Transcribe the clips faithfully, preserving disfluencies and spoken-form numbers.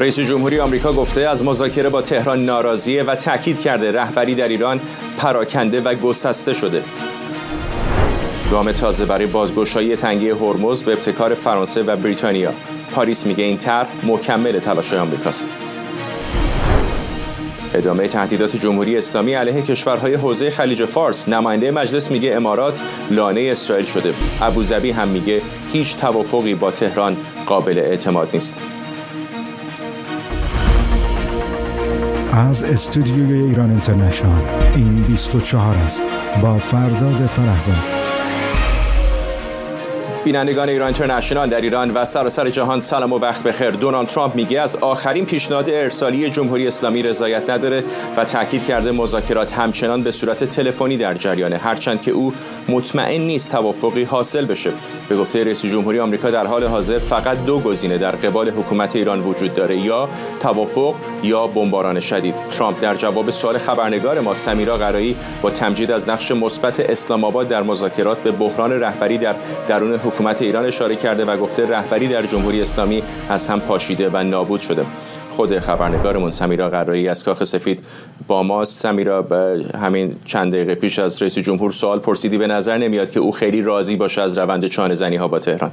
رئیس جمهوری آمریکا گفته از مذاکره با تهران ناراضیه و تاکید کرده رهبری در ایران پراکنده و گسسته شده. گام تازه برای بازگشایی تنگه هرمز به ابتکار فرانسه و بریتانیا. پاریس میگه این طرح مکمل تلاش آمریکاست. ادامه تهدیدات جمهوری اسلامی علیه کشورهای حوزه خلیج فارس. نماینده مجلس میگه امارات لانه اسرائیل شده. ابوظبی هم میگه هیچ توافقی با تهران قابل اعتماد نیست. از استودیوی ایران اینترنشنال این بیست و چهار است با فرداد فرهزاد. بینندگان ایران اینترنشنال در ایران و سراسر جهان سلام و وقت بخیر. دونالد ترامپ میگه از آخرین پیشنهاد ارسالی جمهوری اسلامی رضایت نداره و تاکید کرده مذاکرات همچنان به صورت تلفنی در جریانه، هرچند که او مطمئن نیست توافقی حاصل بشه. به گفته رئیس جمهوری آمریکا در حال حاضر فقط دو گزینه در قبال حکومت ایران وجود داره، یا توافق یا بمباران شدید. ترامپ در جواب سوال خبرنگار ما سمیرا قرایی با تمجید از نقش مثبت اسلام آباد در مذاکرات به بحران رهبری در درون حکومت ایران اشاره کرده و گفته رهبری در جمهوری اسلامی از هم پاشیده و نابود شده. خود خبرنگارمون سمیرا قرایی از کاخ سفید با ما. سمیرا، همین چند دقیقه پیش از رئیس جمهور سوال پرسیدی، به نظر نمیاد که او خیلی راضی باشه از روند چانه زنی ها با تهران.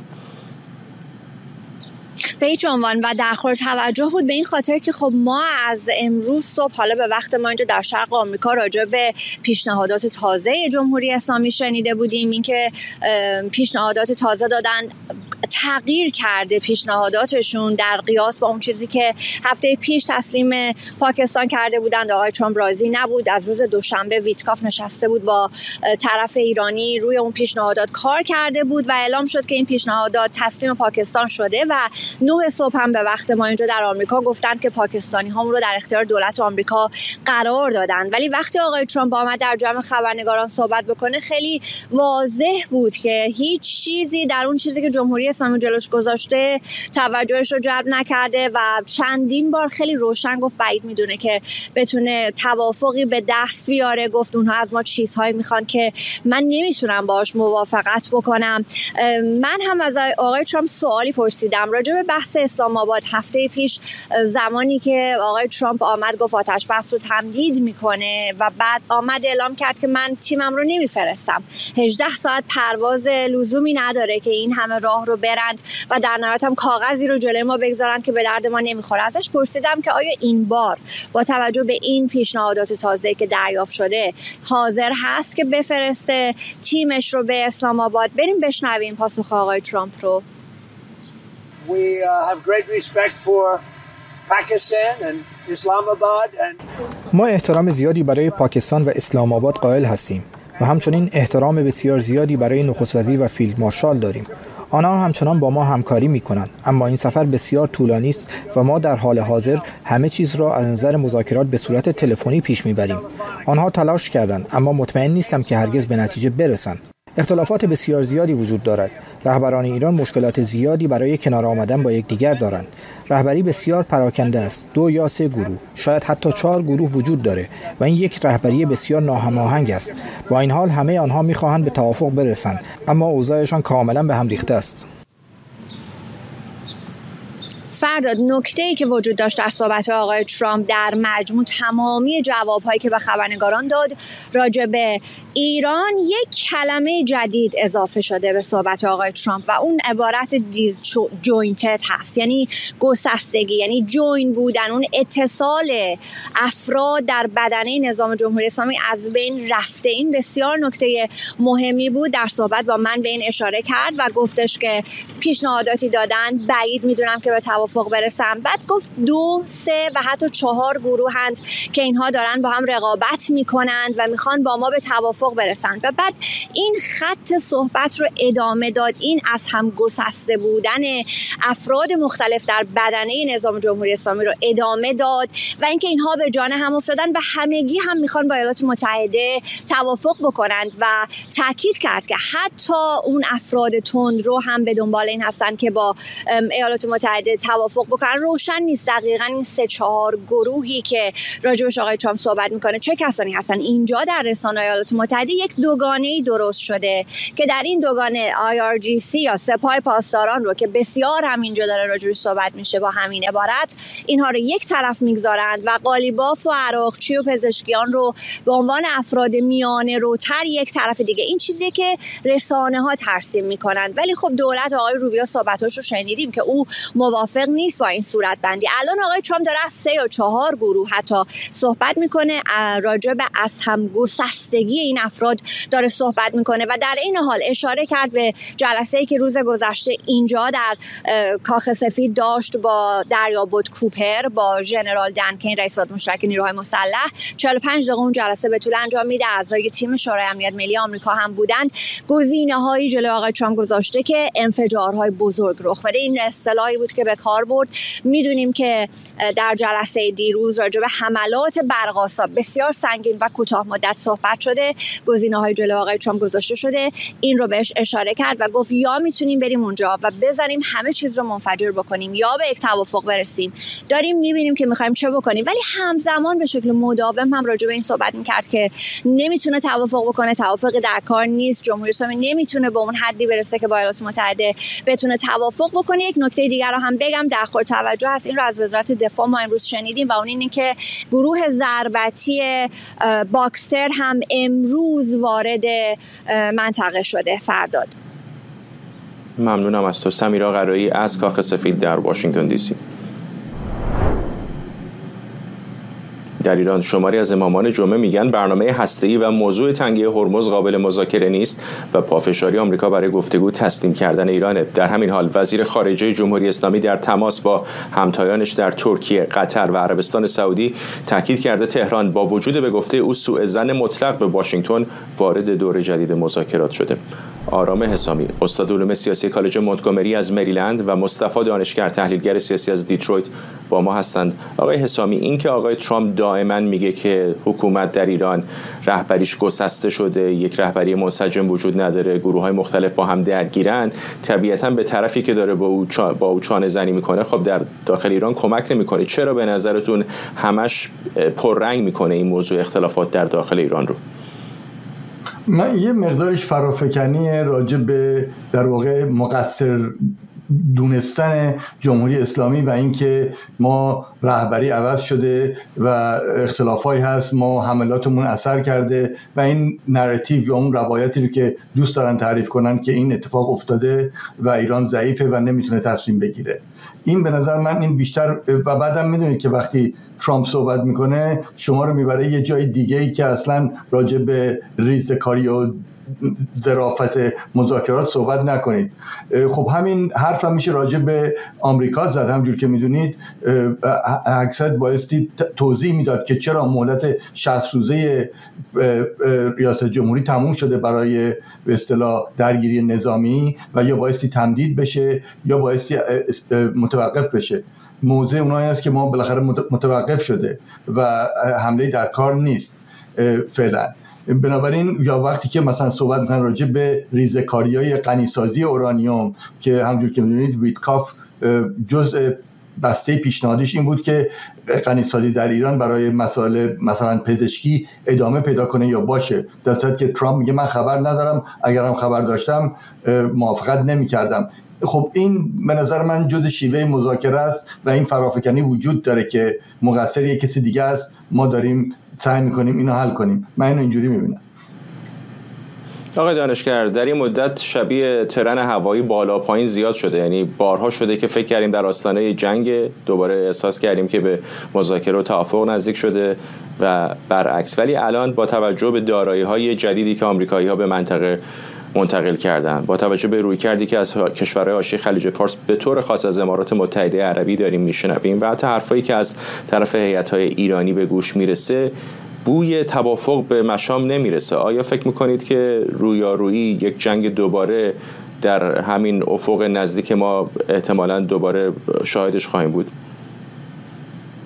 به هیچ عنوان و در خور توجه بود به این خاطر که خب ما از امروز صبح حالا به وقت ما اینجا در شرق آمریکا راجع به پیشنهادات تازه جمهوری اسلامی شنیده بودیم. اینکه پیشنهادات تازه دادن تغییر کرده پیشنهاداتشون در قیاس با اون چیزی که هفته پیش تسلیم پاکستان کرده بودند. آقای ترامپ راضی نبود. از روز دوشنبه ویتکاف نشسته بود با طرف ایرانی روی اون پیشنهادات کار کرده بود و اعلام شد که این پیشنهادات تسلیم پاکستان شده و نه صبح هم به وقت ما اینجا در آمریکا گفتن که پاکستانی ها رو در اختیار دولت آمریکا قرار دادن. ولی وقتی آقای ترامپ آمد در جمع خبرنگاران صحبت بکنه خیلی واضح بود که هیچ چیزی در اون چیزی که جمهوری اسلامی جلوش گذاشته توجهش رو جلب نکرده و چندین بار خیلی روشن گفت بعید میدونه که بتونه توافقی به دست بیاره. گفت اونها از ما چیزهایی میخوان که من نمیتونم باهاش موافقت بکنم. من هم از آقای ترامپ سوالی پرسیدم راجع به بحث اسلام آباد. هفته پیش زمانی که آقای ترامپ آمد گفت آتش بس رو تمدید میکنه و بعد آمد اعلام کرد که من تیمم رو نمیفرستم. هجده ساعت پرواز لزومی نداره که این همه راه رو برند و در نهایت هم کاغذی رو جلوی ما بگذارن که به درد ما نمیخوره. ازش پرسیدم که آیا این بار با توجه به این پیشنهادات تازه‌ای که دریافت شده حاضر هست که بفرسته تیمش رو به اسلام آباد؟ بریم بشنویم پاسخ آقای ترامپ رو. We uh, have great respect for Pakistan and Islamabad and ما احترام زیادی برای پاکستان و اسلام آباد قائل هستیم و همچنین احترام بسیار زیادی برای نخست وزیر و فیلد مارشال داریم. آنها همچنان با ما همکاری می‌کنند، اما این سفر بسیار طولانی است و ما در حال حاضر همه چیز را از نظر مذاکرات به صورت تلفنی پیش می‌بریم. آنها تلاش کردند، اما مطمئن نیستم که هرگز به نتیجه برسند. اختلافات بسیار زیادی وجود دارد. رهبران ایران مشکلات زیادی برای کنار آمدن با یکدیگر دارند. رهبری بسیار پراکنده است. دو یا سه گروه، شاید حتی چهار گروه وجود داره و این یک رهبری بسیار ناهماهنگ است. با این حال همه آنها می‌خواهند به توافق برسند، اما اوضاعشان کاملا به هم ریخته است. فرداد، نکته‌ای که وجود داشت در صحبت آقای ترامپ در مجموع تمامی جواب‌هایی که به خبرنگاران داد راجع به ایران، یک کلمه جدید اضافه شده به صحبت آقای ترامپ و اون عبارت دیز جوینتد هست، یعنی گسستگی، یعنی جوین بودن، اون اتصال افراد در بدنه نظام جمهوری اسلامی از بین رفته. این بسیار نکته مهمی بود. در صحبت با من به این اشاره کرد و گفتش که پیشنهاداتی دادن، بعید میدونم که به توافق برسن. بعد گفت دو، سه و حتی چهار گروهند که اینها دارن با هم رقابت میکنند و میخوان با ما به توافق برسن. و بعد این خط صحبت رو ادامه داد، این از هم گسسته بودن افراد مختلف در بدنه نظام جمهوری اسلامی رو ادامه داد و اینکه اینها به جان هم افتادن و همگی هم میخوان با ایالات متحده توافق بکنند و تاکید کرد که حتی اون افراد تند رو هم به دنبال این هستن که با ایالات متحده توافق توافق بکنن. روشن نیست دقیقاً این سه چهار گروهی که راجبش آقای ترامپ صحبت میکنه چه کسانی هستن. اینجا در رسانه‌های ایالات متحده یک دوگانه‌ای درست شده که در این دوگانه آی آر جی سی یا سپاه پاسداران رو که بسیار هم اینجا داره راجبش صحبت میشه با همین عبارت، اینها رو یک طرف میگذارند و قالیباف و عراقچی و پزشکیان رو به عنوان افراد میانه روتر یک طرف دیگه. این چیزی که رسانه ها ترسیم میکنند. ولی خب دولت آقای روبیو صحبتاش رو شنیدیم که او موافق نیست با این صورت بندی. الان آقای ترامپ داره از سه یا چهار گروه حتی صحبت میکنه، راجع به از هم گسستگی این افراد داره صحبت میکنه و در این حال اشاره کرد به جلسه‌ای که روز گذشته اینجا در کاخ سفید داشت با دریابد کوپر، با ژنرال دنکین رئیس هیئت مشترک نیروهای مسلح. چهل و پنج دقیقه اون جلسه به طول انجام میده. اعضای تیم شورای امنیت ملی آمریکا هم بودند. گزینه‌هایی جلوی آقای ترامپ گذاشته که انفجارهای بزرگ رخ بده. این اصطلاحی بود که به کار برد. میدونیم که در جلسه دیروز راجع به حملات برق‌آسا بسیار سنگین و کوتاه مدت صحبت شده. گزینه‌های جلوی آقای ترامپ گذاشته شده. این رو بهش اشاره کرد و گفت یا میتونیم بریم اونجا و بزنیم همه چیز رو منفجر بکنیم یا به یک توافق برسیم. داریم میبینیم که میخوایم چه بکنیم، ولی همزمان به شکل مداوم هم راجع به این صحبت میکرد که نمیتونه توافق بکنه، توافق در کار نیست، جمهوری اسلامی نمیتونه به اون حدی برسه که با ایالات متحده بتونه توافق بکنه. یک نکته دیگر رو هم بگم در خور توجه هست، این رو از وزارت دفاع ما امروز شنیدیم و اون اینه که گروه ضربتی باکستر هم امروز وارد منطقه شده. فرداد. ممنونم از تو سمیرا قرایی از کاخ سفید در واشنگتن دی سی. در ایران شماری از امامان جمعه میگن برنامه هسته‌ای و موضوع تنگه هرمز قابل مذاکره نیست و پافشاری آمریکا برای گفتگو تسلیم کردن ایرانه. در همین حال وزیر خارجه جمهوری اسلامی در تماس با همتایانش در ترکیه، قطر و عربستان سعودی تاکید کرده تهران با وجود به گفته او سوء ظن مطلق به واشنگتن وارد دور جدید مذاکرات شده. آرام حسامی، استاد علوم سیاسی کالج مونتگومری از مریلند و مصطفی دانشگر تحلیلگر سیاسی از دیترویت با ما هستند. آقای حسامی، این که آقای ترامپ دائما میگه که حکومت در ایران رهبریش گسسته شده، یک رهبری منسجم وجود نداره، گروه‌های مختلف با هم درگیرن، طبیعتاً به طرفی که داره با او با او چانه زنی میکنه خب در داخل ایران کمک نمیکنه. چرا به نظرتون همش پررنگ میکنه این موضوع اختلافات در داخل ایران رو؟ من یه مقدارش فرافکنی راجع به در واقع مقصر دونستن جمهوری اسلامی و اینکه ما رهبری عوض شده و اختلافایی هست، ما حملاتمون اثر کرده و این نراتیو یا اون روایتی رو که دوست دارن تعریف کنن که این اتفاق افتاده و ایران ضعیفه و نمیتونه تصمیم بگیره. این به نظر من این بیشتر و بعدم میدونید که وقتی ترامپ صحبت میکنه شما رو میبره یه جای دیگه ای که اصلا راجع به ریزکاری و ظرافت مذاکرات صحبت نکنید. خب همین حرف هم میشه راجع به آمریکا زد. همجور که میدونید اکثر بایستی توضیح میداد که چرا مهلت شصت روزه ریاست جمهوری تموم شده برای به اصطلاح درگیری نظامی و یا بایستی تمدید بشه یا بایستی متوقف بشه. موضع اونایی است که ما بالاخره متوقف شده و حمله در کار نیست فعلا. بنابراین یا وقتی که مثلا صحبت می‌کنن راجع به ریزکاری‌های غنی‌سازی اورانیوم که همونجور که می‌دونید ویتکاف جزء بسته پیشنهادش این بود که غنی‌سازی در ایران برای مسائل مثلا پزشکی ادامه پیدا کنه یا باشه، در صورتی که ترامپ میگه من خبر ندارم، اگرم خبر داشتم موافقت نمی‌کردم. خب این به نظر من جزء شیوه مذاکره است و این فرافکنی وجود داره که مقصر یک کسی دیگه است، ما داریم سعی میکنیم اینو حل کنیم. من اینو اینجوری میبینم. آقای دانشگر، در این مدت شبیه ترن هوایی بالا پایین زیاد شده، یعنی بارها شده که فکر کردیم در آستانه جنگ، دوباره احساس کردیم که به مذاکره و توافق نزدیک شده و برعکس. ولی الان با توجه به دارایی‌های جدیدی که آمریکایی‌ها به منطقه منتقل کردن، با توجه به رویکردی که از کشورهای حاشیه خلیج فارس به طور خاص از امارات متحده عربی داریم میشنویم و حتی حرفایی که از طرف هیئت‌های ایرانی به گوش میرسه، بوی توافق به مشام نمیرسه. آیا فکر میکنید که رویارویی، یک جنگ دوباره در همین افق نزدیک ما احتمالاً دوباره شاهدش خواهیم بود؟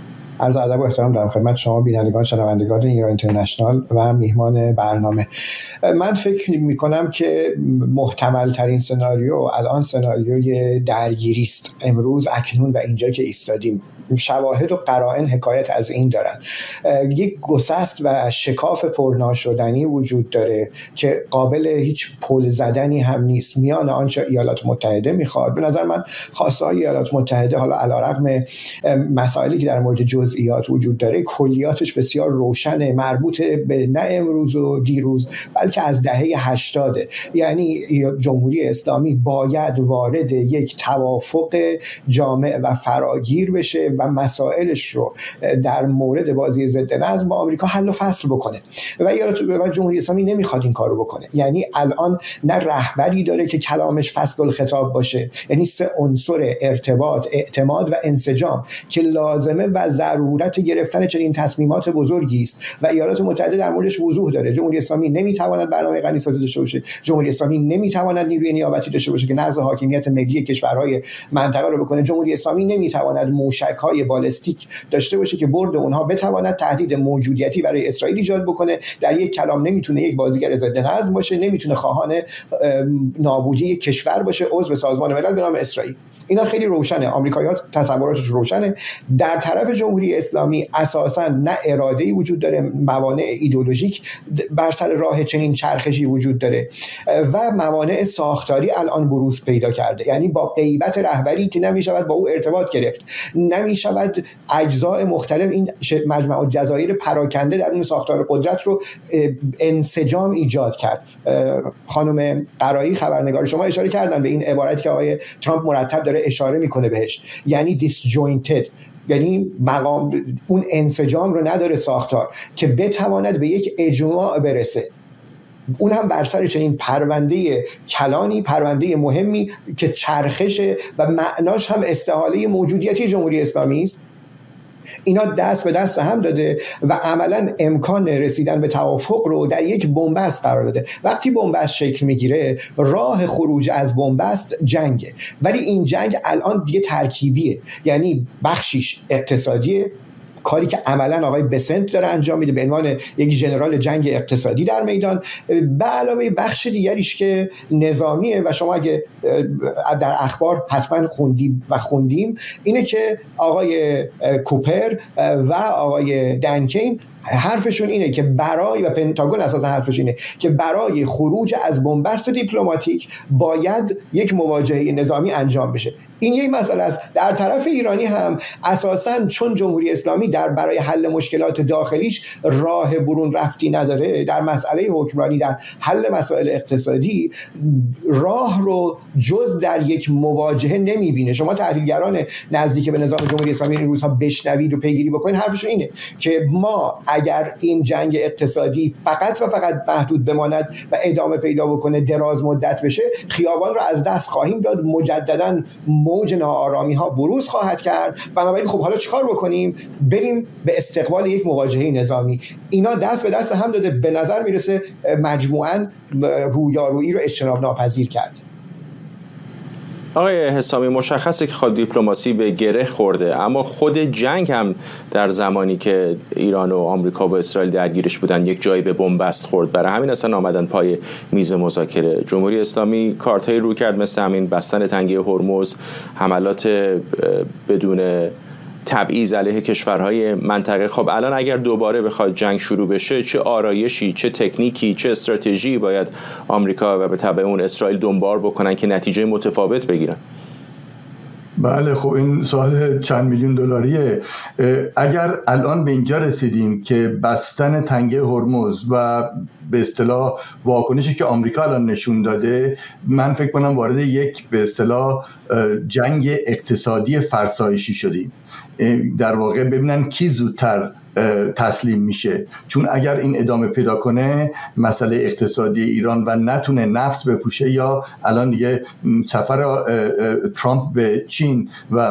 عرض ادب و احترام دارم خدمت شما بینندگان شنوندگان ایران اینترنشنال و میهمان برنامه. من فکر میکنم که محتمل ترین سناریو الان سناریوی درگیری است، امروز اکنون و اینجا که ایستادیم. شواهد و قرائن حکایت از این دارن. یک گسست و شکاف پرناشدنی وجود داره که قابل هیچ پل زدنی هم نیست میان آنچه ایالات متحده میخواد. به نظر من خواسته های ایالات متحده، حالا علیرغم مسائلی که در مورد جزئیات وجود داره، کلیاتش بسیار روشنه، مربوط به نه امروز و دیروز بلکه از دهه هشتاده. یعنی جمهوری اسلامی باید وارد یک توافق جامع و فراگیر بشه و مسائلش رو در مورد بازی ضد نظم با آمریکا حل و فصل بکنه و ایالات و جمهوری اسلامی نمیخواد این کارو بکنه. یعنی الان نه رهبری داره که کلامش فصل الخطاب باشه، یعنی سه عنصر ارتباط، اعتماد و انسجام که لازمه و ضرورت گرفتن چنین تصمیمات بزرگی است و ایالات متحده در موردش وضوح داره. جمهوری اسلامی نمیتواند برنامه غنیسازی داشته باشه، جمهوری اسلامی نمیتواند نیروی نیابتی داشته باشه که نقض حاکمیت ملی کشورهای منطقه رو بکنه، جمهوری اسلامی نمیتواند موشک‌های بالستیک داشته باشه که برد اونها بتواند تهدید موجودیتی برای اسرائیل ایجاد بکنه. در یک کلام نمیتونه یک بازیگر ضد نظم باشه، نمیتونه خواهان نابودی یک کشور باشه عضو سازمان ملل به نام اسرائیل. اینا خیلی روشنه، آمریکایی‌ها تصوراتش روشنه. در طرف جمهوری اسلامی اساساً نه اراده‌ای وجود داره، موانع ایدئولوژیک بر سر راه چنین چرخشی وجود داره و موانع ساختاری الان بروز پیدا کرده. یعنی با غیبت رهبری که نمی‌شود با او ارتباط گرفت، نمی‌شود اجزای مختلف این مجمع الجزایر پراکنده در اون ساختار قدرت رو انسجام ایجاد کرد. خانم قرایی خبرنگار شما اشاره کردن به این عبارتی که آقای ترامپ مرتب داره اشاره میکنه بهش، یعنی disjointed، یعنی مقام اون انسجام رو نداره ساختار که بتواند به یک اجماع برسه. اون هم بر سر چنین پرونده کلانی، پرونده مهمی که چرخشه و معناش هم استحاله موجودیتی جمهوری اسلامی است. اینا دست به دست هم داده و عملا امکان رسیدن به توافق رو در یک بنبست قرار داده. وقتی بنبست شکل میگیره، راه خروج از بنبست جنگه، ولی این جنگ الان دیگه ترکیبیه، یعنی بخشیش اقتصادیه، کاری که عملا آقای بسنت داره انجام میده به عنوان یک ژنرال جنگ اقتصادی در میدان، به علاوه بخش دیگریش که نظامیه و شما اگه در اخبار حتما خوندیم و خوندیم اینه که آقای کوپر و آقای دنکین حرفشون اینه که برای و پنتاگون اساسا حرفش اینه که برای خروج از بنبست دیپلماتیک باید یک مواجهه نظامی انجام بشه. این یک مسئله است. در طرف ایرانی هم اساسا چون جمهوری اسلامی در برای حل مشکلات داخلیش راه برون رفتی نداره، در مسئله حکمرانی، در حل مسائل اقتصادی راه رو جز در یک مواجهه نمیبینه. شما تحلیلگران نزدیک به نظام جمهوری اسلامی این روزها بشنوید و پیگیری بکنید، حرفشون اینه که ما اگر این جنگ اقتصادی فقط و فقط محدود بماند و ادامه پیدا بکنه، دراز مدت بشه، خیابان رو از دست خواهیم داد، مجدداً موج ناآرامی ها بروز خواهد کرد. بنابراین خب حالا چیکار بکنیم؟ بریم به استقبال یک مواجهه نظامی. اینا دست به دست هم داده، به نظر میرسه مجموعاً رویارویی رو اجتناب ناپذیر کرد. آقای حسامی، مشخصه که خود دیپلماسی به گره خورده، اما خود جنگ هم در زمانی که ایران و آمریکا و اسرائیل درگیرش بودن یک جایی به بنبست خورد. برای همین اصلا آمدن پای میز مذاکره. جمهوری اسلامی کارتایی رو کرد مثل همین بستن تنگه هرمز، حملات بدون تبعیض علیه کشورهای منطقه. خب الان اگر دوباره بخواد جنگ شروع بشه، چه آرایشی، چه تکنیکی، چه استراتژی باید آمریکا و به تبع اون اسرائیل دنبال بکنن که نتیجه متفاوت بگیرن؟ بله، خب این سوال چند میلیون دلاریه. اگر الان به اینجا رسیدیم که بستن تنگه هرمز و به اصطلاح واکنشی که آمریکا الان نشون داده، من فکر کنم وارد یک به اصطلاح جنگ اقتصادی فرسایشی شدیم. در واقع ببینن کی زودتر تسلیم میشه، چون اگر این ادامه پیدا کنه مسئله اقتصادی ایران و نتونه نفت بفروشه، یا الان دیگه سفر ترامپ به چین و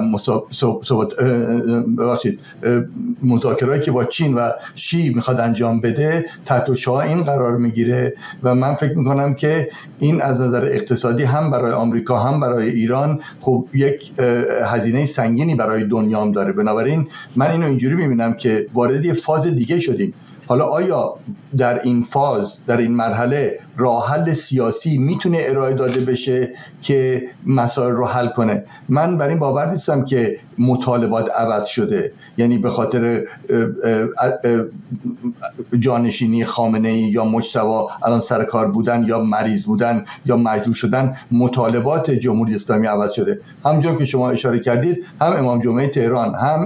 مذاکراتی که با چین و شی میخواد انجام بده تحت شعاع این قرار میگیره و من فکر میکنم که این از نظر اقتصادی هم برای آمریکا هم برای ایران خب یک هزینه سنگینی برای دنیا هم داره. بنابراین من اینو اینجوری میبینم که وارد یه فاز دیگه شدیم. حالا آیا در این فاز، در این مرحله راه حل سیاسی میتونه ارائه داده بشه که مسائل رو حل کنه؟ من بر این باور نیستم که مطالبات عوض شده، یعنی به خاطر جانشینی خامنه‌ای یا مجتبی الان سر کار بودن یا مریض بودن یا مجروح شدن مطالبات جمهوری اسلامی عوض شده. همونجور که شما اشاره کردید، هم امام جمعه تهران، هم